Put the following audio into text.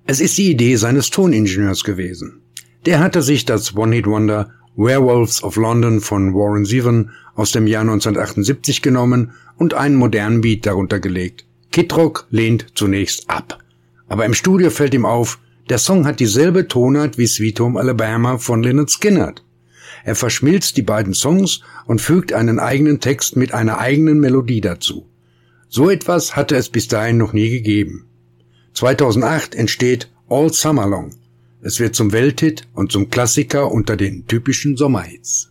Es ist die Idee seines Toningenieurs gewesen. Der hatte sich das One-Hit-Wonder Werewolves of London von Warren Zevon aus dem Jahr 1978 genommen und einen modernen Beat darunter gelegt. Kid Rock lehnt zunächst ab. Aber im Studio fällt ihm auf, der Song hat dieselbe Tonart wie Sweet Home Alabama von Lynyrd Skynyrd. Er verschmilzt die beiden Songs und fügt einen eigenen Text mit einer eigenen Melodie dazu. So etwas hatte es bis dahin noch nie gegeben. 2008 entsteht All Summer Long. Es wird zum Welthit und zum Klassiker unter den typischen Sommerhits.